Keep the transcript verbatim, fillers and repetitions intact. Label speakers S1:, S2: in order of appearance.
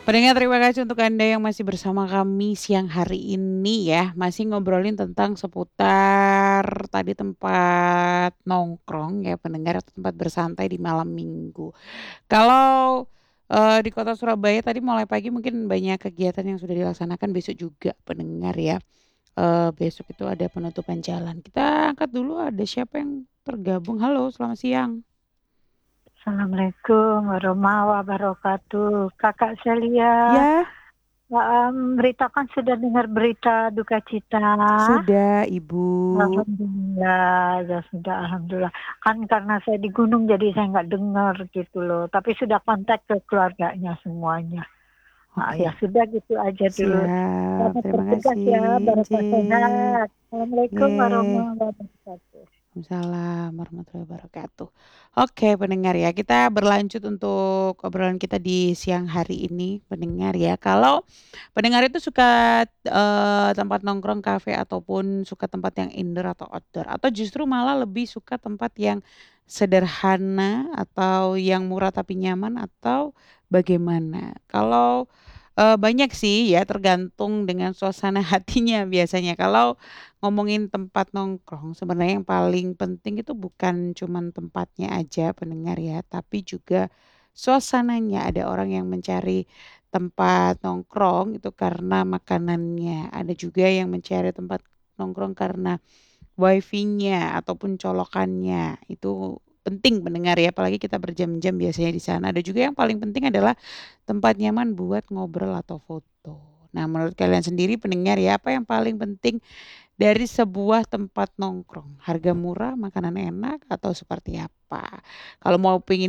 S1: Pendengar terima kasih untuk Anda yang masih bersama kami siang hari ini ya, masih ngobrolin tentang seputar tadi tempat nongkrong ya pendengar atau tempat bersantai di malam Minggu. Kalau, eee, di kota Surabaya tadi mulai pagi mungkin banyak kegiatan yang sudah dilaksanakan, besok juga pendengar ya, eee, besok itu ada penutupan jalan. Kita angkat dulu ada siapa yang tergabung, halo selamat siang.
S2: Assalamualaikum warahmatullahi wabarakatuh. Kakak Celia,
S1: Ya.
S2: heeh, memberitakan sudah dengar berita duka cita?
S1: Sudah, Ibu.
S2: Alhamdulillah, ya sudah alhamdulillah. Kan karena saya di gunung jadi saya nggak dengar gitu loh, tapi sudah kontak ke keluarganya semuanya. Ah, ya
S1: Oke.
S2: sudah gitu aja dulu.
S1: Siap,
S2: Selamat
S1: terima
S2: bertugas
S1: kasih,
S2: ya, barokah
S1: injih.
S2: sehat. Assalamualaikum
S1: Ye.
S2: warahmatullahi wabarakatuh.
S1: Waalaikumsalam warahmatullahi wabarakatuh. Oke pendengar ya, kita berlanjut untuk obrolan kita di siang hari ini pendengar ya. Kalau pendengar itu suka, eee, tempat nongkrong, kafe, ataupun suka tempat yang indoor atau outdoor, atau justru malah lebih suka tempat yang sederhana atau yang murah tapi nyaman atau bagaimana? Kalau, eee, banyak sih ya tergantung dengan suasana hatinya biasanya. Kalau ngomongin tempat nongkrong sebenarnya yang paling penting itu bukan cuman tempatnya aja pendengar ya, tapi juga suasananya. Ada orang yang mencari tempat nongkrong itu karena makanannya, ada juga yang mencari tempat nongkrong karena wifi-nya ataupun colokannya, itu penting pendengar ya, apalagi kita berjam-jam biasanya di sana. Ada juga yang paling penting adalah tempat nyaman buat ngobrol atau foto. Nah menurut kalian sendiri pendengar ya, apa yang paling penting dari sebuah tempat nongkrong? Harga murah, makanan enak, atau seperti apa? Kalau mau pengin